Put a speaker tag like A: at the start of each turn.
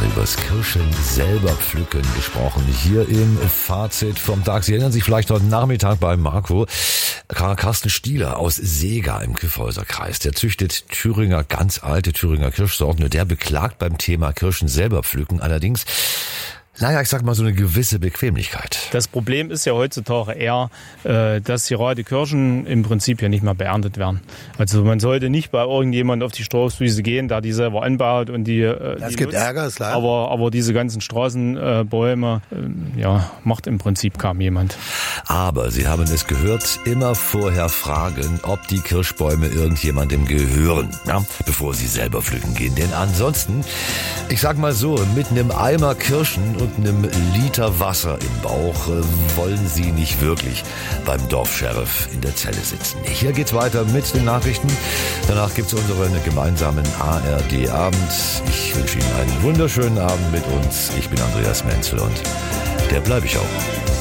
A: gerade übers Kirschen selber pflücken gesprochen. Hier im Fazit vom Tag. Sie erinnern sich vielleicht heute Nachmittag bei Marco. Carsten Stieler aus Seega im Kyffhäuserkreis. Der züchtet ganz alte Thüringer Kirschsorten. Und der beklagt beim Thema Kirschen selber pflücken allerdings, ich sag mal, so eine gewisse Bequemlichkeit.
B: Das Problem ist ja heutzutage eher, dass hier die Kirschen im Prinzip ja nicht mehr beerntet werden. Also man sollte nicht bei irgendjemand auf die Straußwiese gehen, der die selber anbaut und die
C: es gibt
B: nutzt.
C: Ärger, ist klar.
B: Aber diese ganzen Straßenbäume, macht im Prinzip kaum jemand.
A: Aber Sie haben es gehört, immer vorher fragen, ob die Kirschbäume irgendjemandem gehören, bevor Sie selber pflücken gehen. Denn ansonsten, ich sag mal so, mit einem Eimer Kirschen und einem Liter Wasser im Bauch wollen Sie nicht wirklich beim Dorfscheriff in der Zelle sitzen. Hier geht's weiter mit den Nachrichten. Danach gibt's unseren gemeinsamen ARD-Abend. Ich wünsche Ihnen einen wunderschönen Abend mit uns. Ich bin Andreas Menzel und der bleibe ich auch.